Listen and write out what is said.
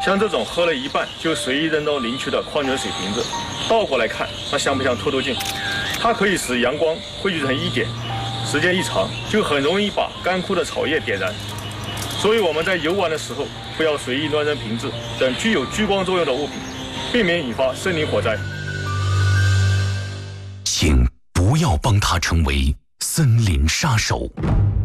像这种喝了一半就随意扔到林区的矿泉水瓶子，倒过来看，那像不像透镜？它可以使阳光汇聚成一点，时间一长，就很容易把干枯的草叶点燃。所以我们在游玩的时候，不要随意乱扔瓶子等具有聚光作用的物品，避免引发森林火灾。 请不要帮他成为森林杀手。